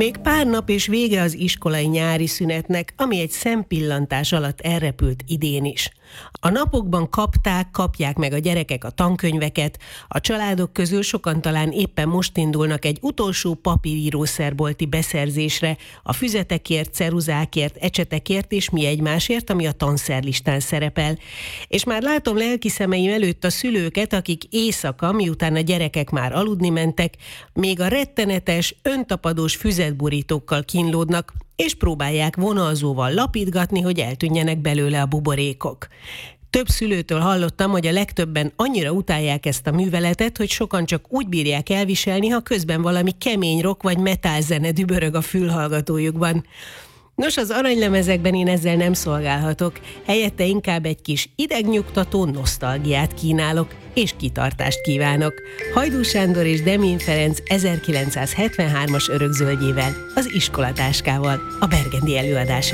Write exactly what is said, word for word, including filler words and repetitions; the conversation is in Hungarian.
Még pár nap és vége az iskolai nyári szünetnek, ami egy szempillantás alatt elrepült idén is. A napokban kapták, kapják meg a gyerekek a tankönyveket, a családok közül sokan talán éppen most indulnak egy utolsó papírírószerbolti beszerzésre, a füzetekért, ceruzákért, ecsetekért és mi egymásért, ami a tanszerlistán szerepel. És már látom lelki szemeim előtt a szülőket, akik éjszaka, miután a gyerekek már aludni mentek, még a rettenetes, öntapadós füzetborítókkal kínlódnak, és próbálják vonalzóval lapítgatni, hogy eltűnjenek belőle a buborékok. Több szülőtől hallottam, hogy a legtöbben annyira utálják ezt a műveletet, hogy sokan csak úgy bírják elviselni, ha közben valami kemény rock vagy metal zene dübörög a fülhallgatójukban. Nos, az aranylemezekben én ezzel nem szolgálhatok, helyette inkább egy kis idegnyugtató nosztalgiát kínálok, és kitartást kívánok. Hajdú Sándor és Demén Ferenc ezerkilencszázhetvenhármas örökzöldjével, az iskolatáskával, a Bergendi előadásában.